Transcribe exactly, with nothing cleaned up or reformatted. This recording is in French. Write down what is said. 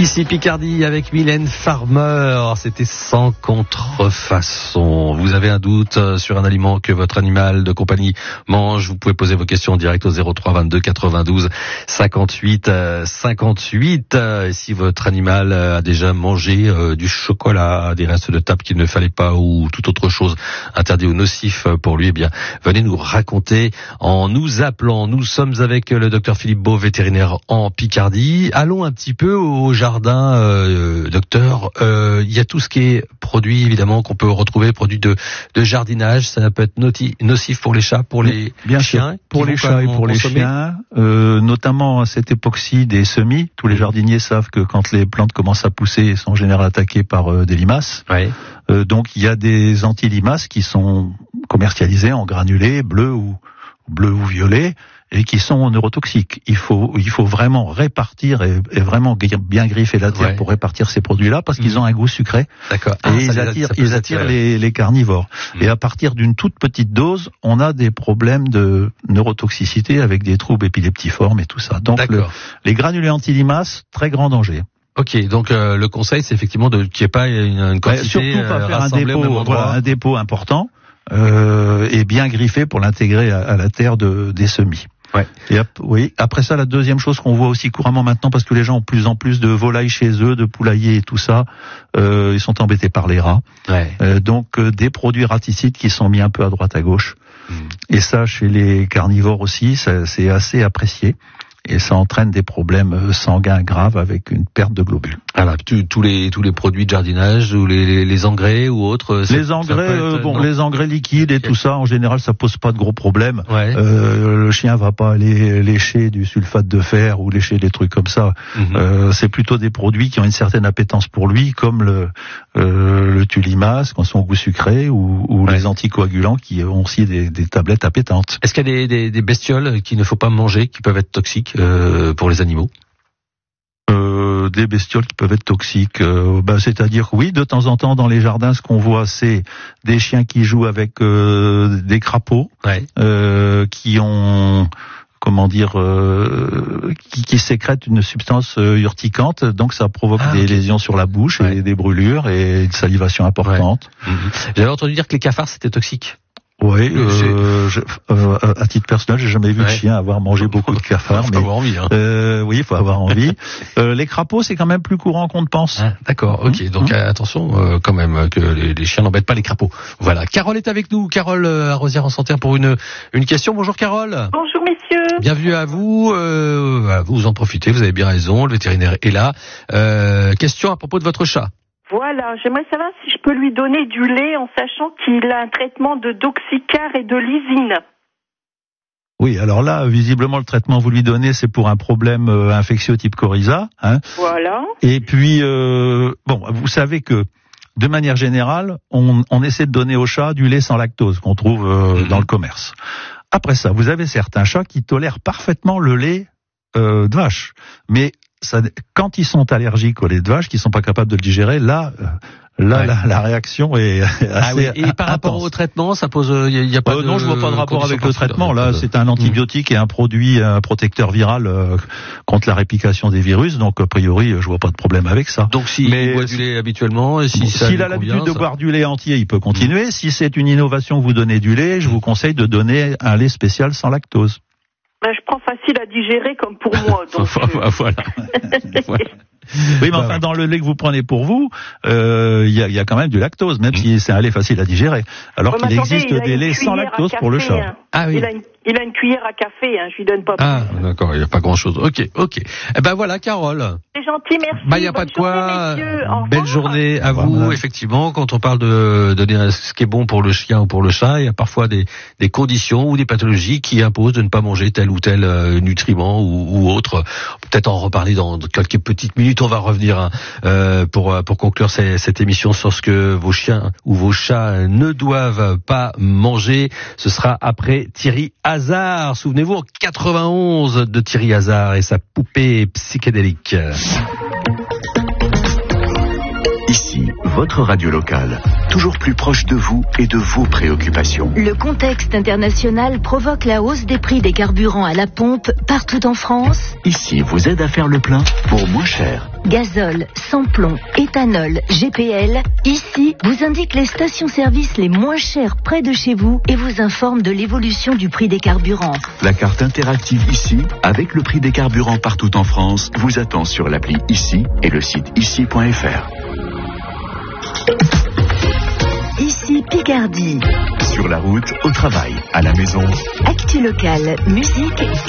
Ici Picardie avec Mylène Farmer, c'était sans contrefaçon. Vous avez un doute sur un aliment que votre animal de compagnie mange, vous pouvez poser vos questions en direct au zéro trois vingt-deux quatre-vingt-douze cinquante-huit cinquante-huit. Et si votre animal a déjà mangé euh, du chocolat, des restes de table qu'il ne fallait pas ou toute autre chose interdit ou nocif pour lui, eh bien venez nous raconter en nous appelant. Nous sommes avec le docteur Philippe Beau, vétérinaire en Picardie. Allons un petit peu au jardin, euh, docteur. Euh, il y a tout ce qui est produit, évidemment, qu'on peut retrouver, produits de, de jardinage. Ça peut être noti- nocif pour les chats, pour les Bien chiens. Sûr, pour les chats et pour les chiens, euh, notamment à cette époque-ci des semis. Tous les jardiniers savent que quand les plantes commencent à pousser, elles sont en général attaquées par euh, des limaces. Ouais. Euh, donc il y a des anti-limaces qui sont commercialisés en granulés, bleus ou bleus ou violets, et qui sont neurotoxiques. Il faut, il faut vraiment répartir et, et vraiment bien griffer la terre ouais. pour répartir ces produits-là parce mmh. qu'ils ont un goût sucré. D'accord. Ah, et ils attirent, ils attirent les, les carnivores. Mmh. Et à partir d'une toute petite dose, on a des problèmes de neurotoxicité avec des troubles épileptiformes et tout ça. Donc le, les granulés anti-limaces, très grand danger. Ok, donc euh, le conseil, c'est effectivement de qu'il n'y ait pas une, une quantité surtout pas faire un dépôt, voilà, un dépôt important euh, et bien griffé pour l'intégrer à, à la terre de, des semis. Ouais. Et ap- oui. Après ça, la deuxième chose qu'on voit aussi couramment maintenant, parce que les gens ont plus en plus de volailles chez eux, de poulaillers et tout ça, euh, ils sont embêtés par les rats. Ouais. Euh, donc euh, des produits raticides qui sont mis un peu à droite à gauche. Mmh. Et ça, chez les carnivores aussi, ça, c'est assez apprécié. Et ça entraîne des problèmes sanguins graves avec une perte de globules. Voilà, tous les tous les produits de jardinage ou les, les engrais ou autres. Les engrais, euh, bon, non. les engrais liquides et okay. tout ça, en général, ça pose pas de gros problèmes. Ouais. Euh, le chien va pas aller lécher du sulfate de fer ou lécher des trucs comme ça. Mm-hmm. Euh, c'est plutôt des produits qui ont une certaine appétence pour lui, comme le euh, le tulimas, qui ont son goût sucré, ou, ou ouais. les anticoagulants qui ont aussi des, des tablettes appétantes. Est-ce qu'il y a des, des, des bestioles qu'il ne faut pas manger, qui peuvent être toxiques? Euh, pour les animaux euh, Des bestioles qui peuvent être toxiques. Euh, bah, c'est-à-dire, oui, de temps en temps dans les jardins, ce qu'on voit, c'est des chiens qui jouent avec euh, des crapauds, ouais. euh, qui ont, comment dire, euh, qui, qui sécrètent une substance euh, urticante, donc ça provoque ah, des okay. lésions sur la bouche ouais. et des brûlures et une salivation importante. Ouais. Mmh. J'avais entendu dire que les cafards c'était toxique. Oui, euh, je, euh, à titre personnel, j'ai jamais vu ouais. de chien avoir mangé beaucoup de cafards. Il faut mais, avoir envie. Hein. Euh, oui, il faut avoir envie. euh, les crapauds, c'est quand même plus courant qu'on ne pense. Ah, d'accord, ok. Donc mmh. attention, euh, quand même, que les, les chiens n'embêtent pas les crapauds. Voilà. Carole est avec nous. Carole euh, à Rosières-en-Santerre pour une une question. Bonjour Carole. Bonjour messieurs. Bienvenue à vous. Euh, vous en profitez. Vous avez bien raison. Le vétérinaire est là. Euh, question à propos de votre chat. Voilà, j'aimerais savoir si je peux lui donner du lait en sachant qu'il a un traitement de doxycar et de lysine. Oui, alors là, visiblement, le traitement que vous lui donnez, c'est pour un problème euh, infectieux type coryza. Hein. Voilà. Et puis, euh, bon, vous savez que, de manière générale, on, on essaie de donner au chat du lait sans lactose qu'on trouve euh, mmh. dans le commerce. Après ça, vous avez certains chats qui tolèrent parfaitement le lait euh, de vache, mais ça, quand ils sont allergiques au lait de vache, qu'ils sont pas capables de le digérer, là, là, ouais. la, la réaction est assez ah oui. Et par intense. rapport au traitement, ça pose, il y, y a pas euh, de non, je vois pas de rapport avec le traitement. Là, c'est un antibiotique et un produit, un protecteur viral euh, contre la réplication des virus. Donc, a priori, je vois pas de problème avec ça. Donc, s'il Mais, boit du lait habituellement, et si bon, ça s'il a l'habitude convient, de ça... boire du lait entier, il peut continuer. Mmh. Si c'est une innovation, vous donnez du lait, je vous conseille de donner un lait spécial sans lactose. Ben, je prends facile à digérer comme pour moi. Donc voilà. voilà. Oui, mais bah, enfin, ouais. dans le lait que vous prenez pour vous, il euh, y, a, y a quand même du lactose, même mmh. si c'est un lait facile à digérer. Alors ouais, qu'il attendez, existe il des laits sans lactose café, pour le chat. Hein. Ah oui. Il a, une, il a une cuillère à café, hein, je lui donne pas plus. Ah, d'accord, il n'y a pas grand-chose. Ok, ok. Eh ben voilà, Carole. C'est gentil, merci. Bah, il n'y a pas de quoi. Journée, Belle journée à vous. Voilà. Effectivement, quand on parle de donner ce qui est bon pour le chien ou pour le chat, il y a parfois des, des conditions ou des pathologies qui imposent de ne pas manger tel ou tel euh, nutriment ou, ou autre. Peut-être en reparler dans quelques petites minutes. On va revenir hein, euh, pour pour conclure ces, cette émission sur ce que vos chiens ou vos chats ne doivent pas manger. Ce sera après Thierry Hazard. Souvenez-vous, en quatre-vingt-onze de Thierry Hazard et sa poupée psychédélique. Ici, votre radio locale, toujours plus proche de vous et de vos préoccupations. Le contexte international provoque la hausse des prix des carburants à la pompe partout en France. Ici vous aide à faire le plein pour moins cher. Gazole, sans-plomb, éthanol, G P L. Ici vous indique les stations-service les moins chères près de chez vous et vous informe de l'évolution du prix des carburants. La carte interactive Ici, avec le prix des carburants partout en France, vous attend sur l'appli Ici et le site ici point f r. Ici Picardie. Sur la route, au travail, à la maison. Actu locale, musique